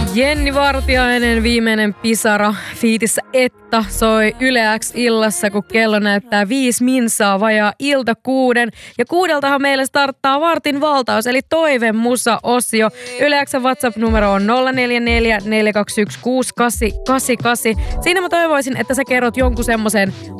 Jenni Vartiainen, viimeinen pisara fiitissä Etta soi Yle X illassa, kun kello näyttää 5 minsaa vajaa ilta 6. Ja 6:ltahan meille starttaa vartin valtaus, eli toive musa-osio. Yle X:n WhatsApp-numero on 044 421 6888. Siinä mä toivoisin, että sä kerrot jonkun semmoisen